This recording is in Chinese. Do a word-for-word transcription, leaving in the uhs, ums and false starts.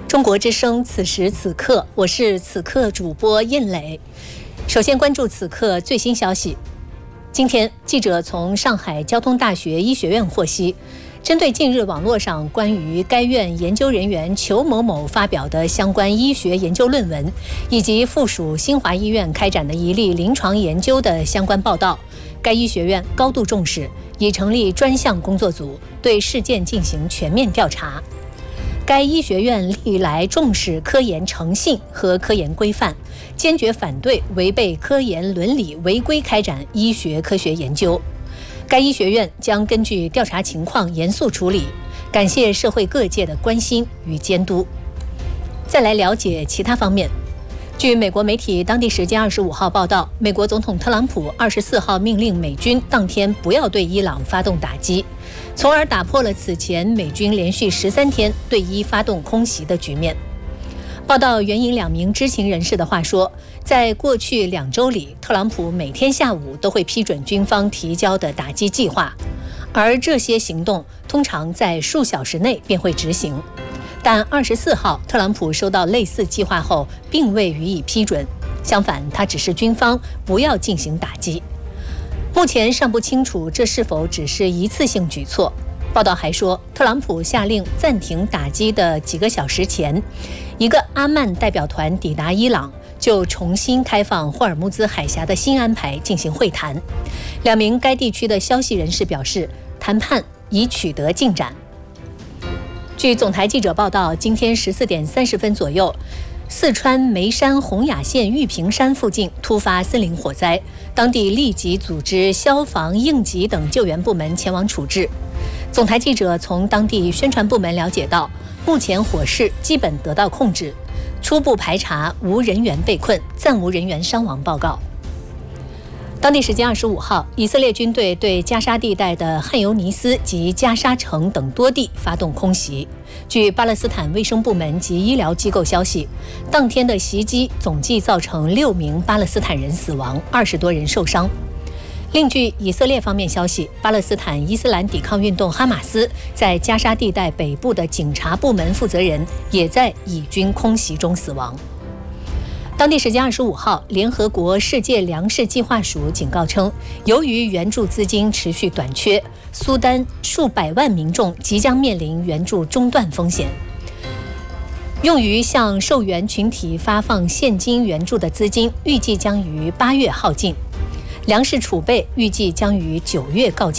中国之声，此时此刻，我是此刻主播印磊。首先关注此刻最新消息。今天，记者从上海交通大学医学院获悉，针对近日网络上关于该院研究人员裘某某发表的相关医学研究论文，以及附属新华医院开展的一例临床研究的相关报道，该医学院高度重视，已成立专项工作组，对事件进行全面调查。该医学院历来重视科研诚信和科研规范，坚决反对违背科研伦理违规开展医学科学研究。该医学院将根据调查情况严肃处理，感谢社会各界的关心与监督。再来了解其他方面。据美国媒体当地时间二十五号报道，美国总统特朗普二十四号命令美军当天不要对伊朗发动打击，从而打破了此前美军连续十三天对伊发动空袭的局面。报道援引两名知情人士的话说，在过去两周里，特朗普每天下午都会批准军方提交的打击计划，而这些行动通常在数小时内便会执行。但二十四号，特朗普收到类似计划后，并未予以批准。相反，他指示军方不要进行打击。目前尚不清楚这是否只是一次性举措。报道还说，特朗普下令暂停打击的几个小时前，一个阿曼代表团抵达伊朗，就重新开放霍尔木兹海峡的新安排进行会谈。两名该地区的消息人士表示，谈判已取得进展。据总台记者报道，今天十四点三十分左右，四川眉山洪雅县玉屏山附近突发森林火灾，当地立即组织消防、应急等救援部门前往处置。总台记者从当地宣传部门了解到，目前火势基本得到控制，初步排查无人员被困，暂无人员伤亡报告。当地时间二十五号，以色列军队对加沙地带的汉尤尼斯及加沙城等多地发动空袭。据巴勒斯坦卫生部门及医疗机构消息，当天的袭击总计造成六名巴勒斯坦人死亡，二十多人受伤。另据以色列方面消息，巴勒斯坦伊斯兰抵抗运动哈马斯在加沙地带北部的警察部门负责人也在以军空袭中死亡。当地时间二十五号，联合国世界粮食计划署警告称，由于援助资金持续短缺，苏丹数百万民众即将面临援助中断风险。用于向受援群体发放现金援助的资金预计将于八月耗尽，粮食储备预计将于九月告罄。